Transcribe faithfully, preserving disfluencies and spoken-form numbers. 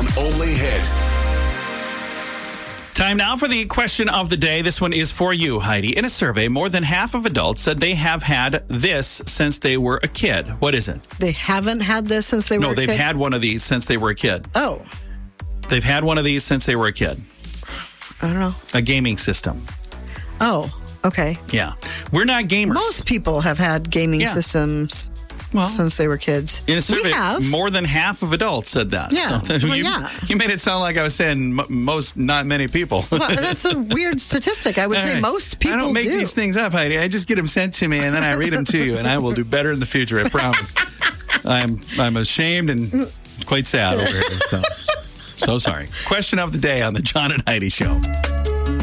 only hit. Time now for the question of the day. This one is for you, Heidi. In a survey, more than half of adults said they have had this since they were a kid. What is it? They haven't had this since they were No, a they've kid? had one of these since they were a kid. Oh, They've had one of these since they were a kid. I don't know. A gaming system. Oh, okay. Yeah. We're not gamers. Most people have had gaming Yeah. systems Well, since they were kids. in a survey, we have. more than half of adults said that. Yeah. So, Well, you, yeah. you made it sound like I was saying m- most, not many people. Well, that's a weird statistic. I would All say right. most people I don't make do. these things up, Heidi. I just get them sent to me, and then I read them to you, and I will do better in the future, I promise. I'm I'm ashamed and quite sad over here. So, so sorry. Question of the day on the John and Heidi Show.